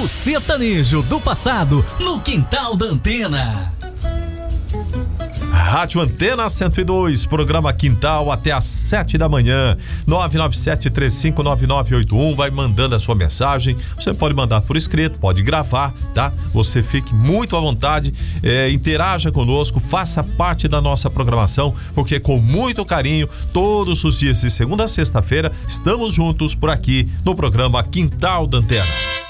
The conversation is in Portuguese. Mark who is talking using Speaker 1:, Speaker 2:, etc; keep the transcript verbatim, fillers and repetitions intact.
Speaker 1: O sertanejo do passado no quintal da Antena.
Speaker 2: Rádio Antena cento e dois, programa Quintal até às sete da manhã. nove nove sete três cinco nove nove oito um, vai mandando a sua mensagem. Você pode mandar por escrito, pode gravar, tá? Você fique muito à vontade, é, interaja conosco, faça parte da nossa programação, porque com muito carinho, todos os dias de segunda a sexta-feira, estamos juntos por aqui no programa Quintal da Antena.